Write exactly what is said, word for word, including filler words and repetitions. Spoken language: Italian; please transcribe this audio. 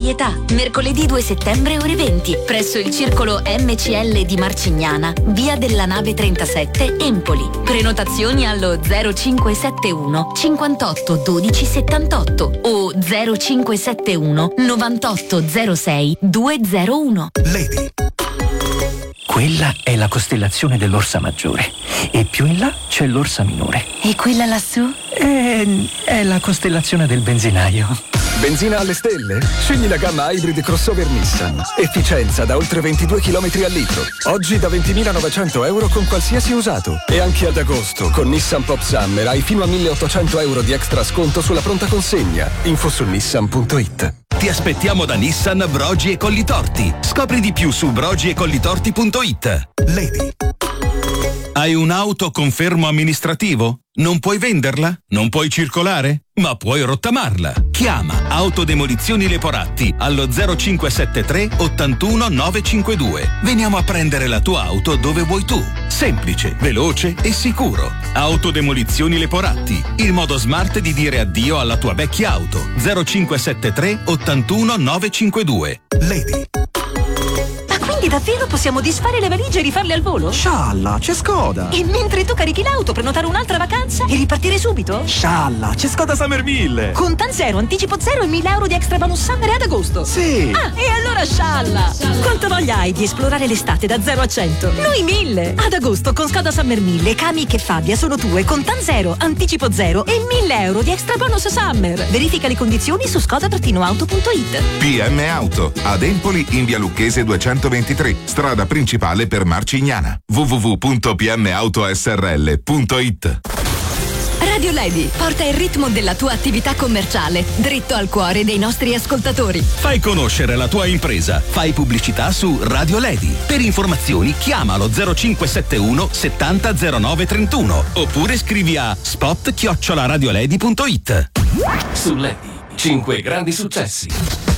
solidarietà. Mercoledì due settembre ore venti, presso il circolo M C L di Marcignana, via della Nave trentasette, Empoli. Prenotazioni allo zero cinque sette uno cinquantotto dodici settantotto o zero cinque sette uno novantotto zero sei duecentouno. Lady. Quella è la costellazione dell'Orsa Maggiore e più in là c'è l'Orsa Minore. E quella lassù? È, è la costellazione del benzinaio. Benzina alle stelle? Scegli la gamma Hybrid Crossover Nissan. Efficienza da oltre ventidue chilometri al litro. Oggi da ventimilanovecento euro con qualsiasi usato. E anche ad agosto con Nissan Pop Summer hai fino a milleottocento euro di extra sconto sulla pronta consegna. Info su nissan punto it. Ti aspettiamo da Nissan Brogi e Collitorti. Scopri di più su brogi e collitorti punto it. Lady. Hai un'auto con fermo amministrativo? Non puoi venderla? Non puoi circolare? Ma puoi rottamarla. Chiama Autodemolizioni Leporatti allo zero cinque sette tre ottantuno novecentocinquantadue. Veniamo a prendere la tua auto dove vuoi tu. Semplice, veloce e sicuro. Autodemolizioni Leporatti, il modo smart di dire addio alla tua vecchia auto. zero cinque sette tre ottantuno novecentocinquantadue. Lady. Quindi davvero possiamo disfare le valigie e rifarle al volo? Scialla, c'è Skoda! E mentre tu carichi l'auto, prenotare un'altra vacanza e ripartire subito? Scialla, c'è Skoda Summerville! Con Tan Zero, anticipo zero e mille euro di extra bonus summer ad agosto! Sì! Ah, e allora scialla! Quanta voglia hai di esplorare l'estate da zero a cento? Noi mille! Ad agosto con Skoda Summer mille, Kami che Fabia sono tue con Tan Zero, anticipo zero e mille euro di extra bonus summer! Verifica le condizioni su skoda auto punto it. P M Auto, ad Empoli in via Lucchese duecentoventitré, strada principale per Marcignana. w w w punto p m auto s r l punto it. Radio Lady porta il ritmo della tua attività commerciale dritto al cuore dei nostri ascoltatori. Fai conoscere la tua impresa. Fai pubblicità su Radio Lady. Per informazioni chiama lo zero cinque sette uno settanta zero nove trentuno oppure scrivi a spot chiocciola radiolady punto it. Su Lady, cinque grandi successi.